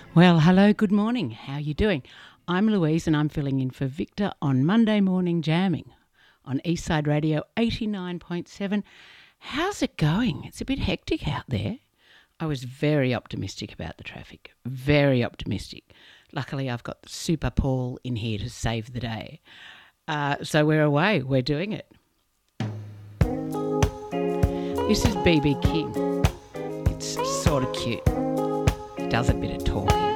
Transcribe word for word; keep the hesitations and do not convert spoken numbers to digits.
Well, hello, good morning. How are you doing? I'm Louise and I'm filling in for Victor on Monday Morning Jamming on Eastside Radio eighty-nine point seven. How's it going? It's a bit hectic out there. I was very optimistic about the traffic, very optimistic. Luckily, I've got Super Paul in here to save the day. Uh, so we're away, we're doing it. This is B B King. It's sort of cute. It does a bit of talking.